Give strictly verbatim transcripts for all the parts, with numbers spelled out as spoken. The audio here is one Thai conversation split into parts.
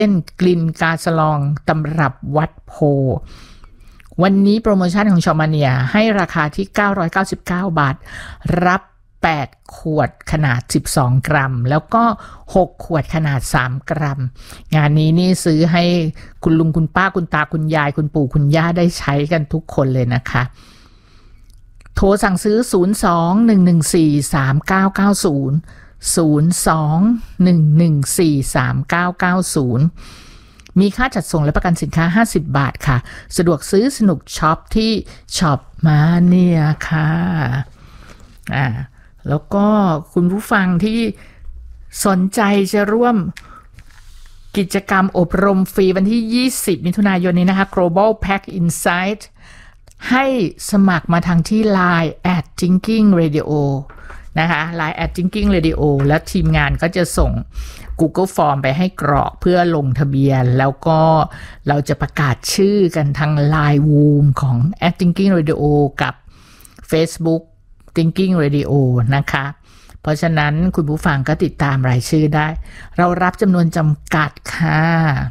เป็นกลิ่นกาสลองตำรับวัดโพวันนี้โปรโมชั่นของชอมาเนียให้ราคาที่เก้าร้อยเก้าสิบเก้าบาทรับแปดขวดขนาดสิบสองกรัมแล้วก็หกขวดขนาดสามกรัมงานนี้นี่ซื้อให้คุณลุงคุณป้าคุณตาคุณยายคุณปู่คุณย่าได้ใช้กันทุกคนเลยนะคะโทรสั่งซื้อศูนย์ สอง หนึ่ง หนึ่ง สี่ สาม เก้า เก้า ศูนย์ ศูนย์ สอง หนึ่ง หนึ่ง สี่ สาม เก้า เก้า ศูนย์มีค่าจัดส่งและประกันสินค้าห้าสิบบาทค่ะสะดวกซื้อสนุกช็อปที่ช็อปมาเนียค่ะอ่าแล้วก็คุณผู้ฟังที่สนใจจะร่วมกิจกรรมอบรมฟรีวันที่ยี่สิบมิถุนายนนี้นะคะ Global Pack Insight ให้สมัครมาทางที่ ไลน์ แอท Thinking Radio นะคะ ไลน์ แอท Thinking Radio และทีมงานก็จะส่ง Google Form ไปให้กรอกเพื่อลงทะเบียนแล้วก็เราจะประกาศชื่อกันทาง ไลน์ Room ของ แอท Thinking Radio กับ Facebook Thinking Radio นะคะเพราะฉะนั้นคุณผู้ฟังก็ติดตามรายชื่อได้เรารับจำนวนจำกัดค่ะ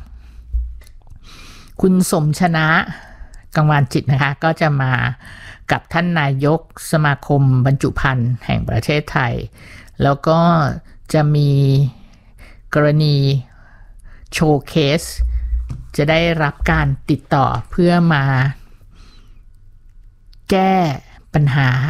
คุณสมชนะกังวานจิตนะคะก็จะมากับท่านนายกสมาคมบรรจุภัณฑ์แห่งประเทศไทยแล้วก็จะมีกรณีโชว์เคสจะได้รับการติดต่อเพื่อมาแก้ปัญหา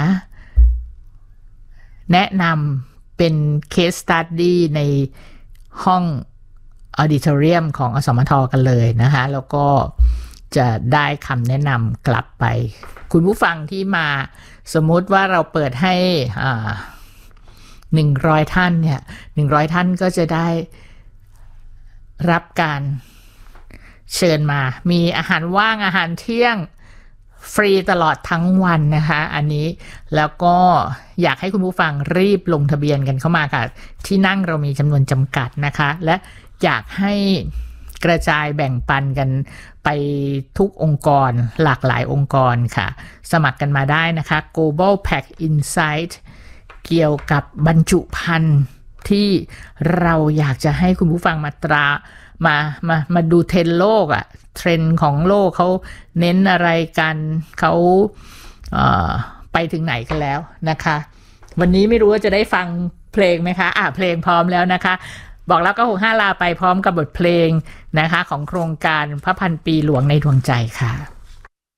แนะนำเป็น case study ในห้อง auditorium ของอสมทกันเลยนะคะแล้วก็จะได้คำแนะนำกลับไปคุณผู้ฟังที่มาสมมุติว่าเราเปิดให้อ่าหนึ่งร้อยท่านเนี่ยหนึ่งร้อยท่านก็จะได้รับการเชิญมามีอาหารว่างอาหารเที่ยงฟรีตลอดทั้งวันนะคะอันนี้แล้วก็อยากให้คุณผู้ฟังรีบลงทะเบียนกันเข้ามาค่ะที่นั่งเรามีจำนวนจำกัดนะคะและอยากให้กระจายแบ่งปันกันไปทุกองค์กรหลากหลายองค์กรค่ะสมัครกันมาได้นะคะ Global Pack Insight เกี่ยวกับบรรจุภัณฑ์ที่เราอยากจะให้คุณผู้ฟังมาตรามามามาดูเทรนด์โลกอะเทรนด์ของโลกเขาเน้นอะไรกันเขาเอ่อไปถึงไหนกันแล้วนะคะวันนี้ไม่รู้ว่าจะได้ฟังเพลงไหมคะอ่ะเพลงพร้อมแล้วนะคะบอกแล้วก็หกห้าลาไปพร้อมกับบทเพลงนะคะของโครงการพระพันปีหลวงในดวงใจค่ะ